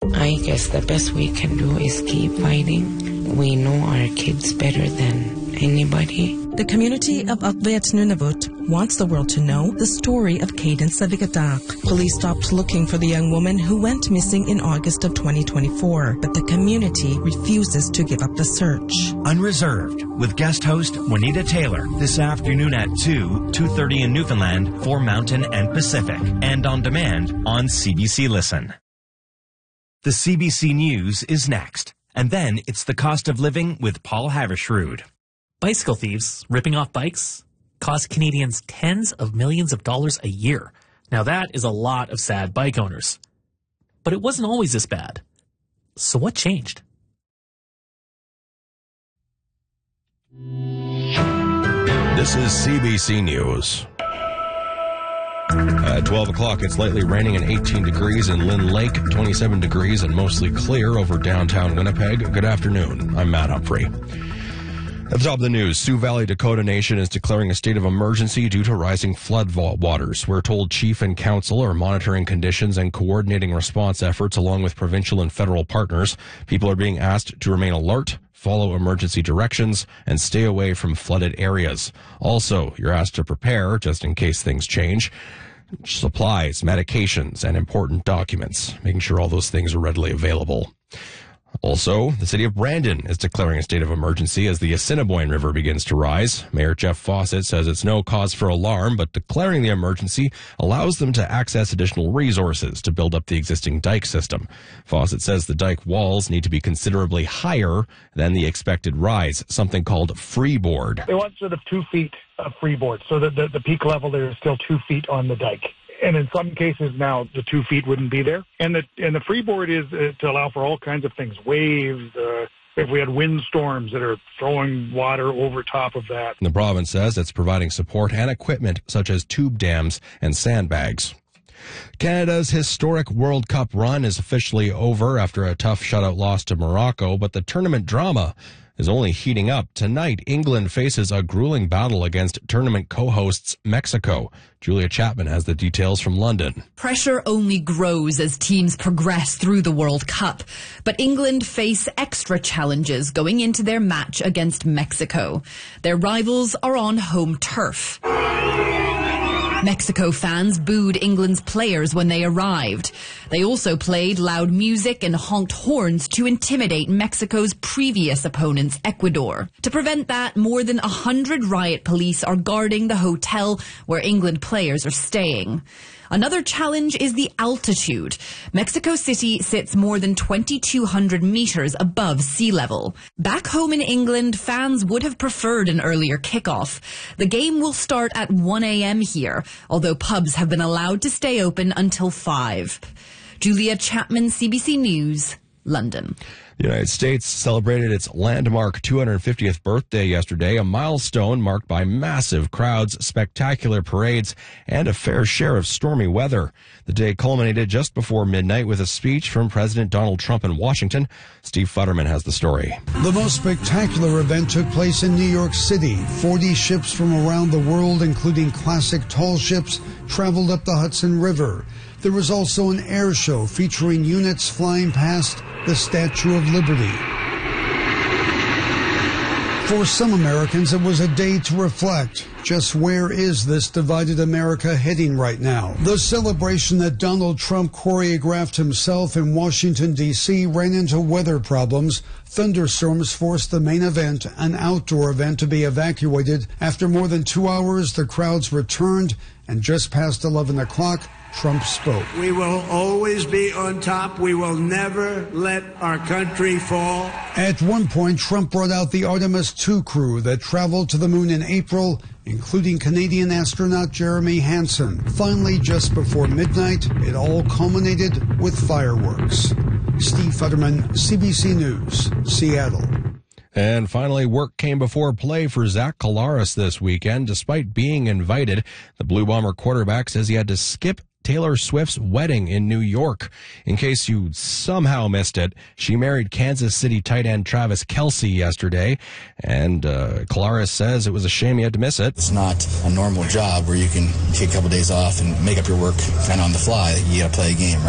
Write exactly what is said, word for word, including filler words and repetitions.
I guess the best we can do is keep fighting. We know our kids better than anybody. The community of Akbayat Nunavut wants the world to know the story of Cadence Savigatak. Police stopped looking for the young woman who went missing in August of twenty twenty-four, but the community refuses to give up the search. Unreserved with guest host Juanita Taylor this afternoon at two, two thirty in Newfoundland for Mountain and Pacific, and on demand on C B C Listen. The C B C News is next, and then it's the cost of living with Paul Havershrud. Bicycle thieves ripping off bikes cost Canadians tens of millions of dollars a year. Now that is a lot of sad bike owners. But it wasn't always this bad. So what changed? This is C B C News. At twelve o'clock, it's lightly raining and eighteen degrees in Lynn Lake, twenty-seven degrees and mostly clear over downtown Winnipeg. Good afternoon. I'm Matt Humphrey. At the top of the news, Sioux Valley Dakota Nation is declaring a state of emergency due to rising flood waters. We're told chief and council are monitoring conditions and coordinating response efforts along with provincial and federal partners. People are being asked to remain alert, follow emergency directions, and stay away from flooded areas. Also, you're asked to prepare, just in case things change, supplies, medications, and important documents, making sure all those things are readily available. Also, the city of Brandon is declaring a state of emergency as the Assiniboine River begins to rise. Mayor Jeff Fawcett says it's no cause for alarm, but declaring the emergency allows them to access additional resources to build up the existing dike system. Fawcett says the dike walls need to be considerably higher than the expected rise, something called freeboard. They want sort of two feet of freeboard, so that the, the peak level there is still two feet on the dike. And in some cases now, the two feet wouldn't be there. And the and the freeboard is uh, to allow for all kinds of things, waves, uh, if we had windstorms that are throwing water over top of that. The province says it's providing support and equipment such as tube dams and sandbags. Canada's historic World Cup run is officially over after a tough shutout loss to Morocco, but the tournament drama is only heating up. Tonight, England faces a grueling battle against tournament co-hosts Mexico. Julia Chapman has the details from London. Pressure only grows as teams progress through the World Cup. But England face extra challenges going into their match against Mexico. Their rivals are on home turf. Mexico fans booed England's players when they arrived. They also played loud music and honked horns to intimidate Mexico's previous opponents, Ecuador. To prevent that, more than a hundred riot police are guarding the hotel where England players are staying. Another challenge is the altitude. Mexico City sits more than twenty-two hundred meters above sea level. Back home in England, fans would have preferred an earlier kickoff. The game will start at one a.m. here, although pubs have been allowed to stay open until five. Julia Chapman, C B C News, London. The United States celebrated its landmark two hundred fiftieth birthday yesterday, a milestone marked by massive crowds, spectacular parades, and a fair share of stormy weather. The day culminated just before midnight with a speech from President Donald Trump in Washington. Steve Futterman has the story. The most spectacular event took place in New York City. forty ships from around the world, including classic tall ships, traveled up the Hudson River. There was also an air show featuring units flying past the Statue of Liberty. For some Americans, it was a day to reflect. Just where is this divided America heading right now? The celebration that Donald Trump choreographed himself in Washington, D C ran into weather problems. Thunderstorms forced the main event, an outdoor event, to be evacuated. After more than two hours, the crowds returned, and just past eleven o'clock, Trump spoke. We will always be on top. We will never let our country fall. At one point, Trump brought out the Artemis two crew that traveled to the moon in April, including Canadian astronaut Jeremy Hansen. Finally, just before midnight, it all culminated with fireworks. Steve Futterman, C B C News, Seattle. And finally, work came before play for Zach Collaros this weekend. Despite being invited, the Blue Bomber quarterback says he had to skip Taylor Swift's wedding in New York. In case you somehow missed it, she married Kansas City tight end Travis Kelce yesterday, and uh, Collaros says it was a shame he had to miss it. It's not a normal job where you can take a couple days off and make up your work kind of on the fly. You got to play a game, right?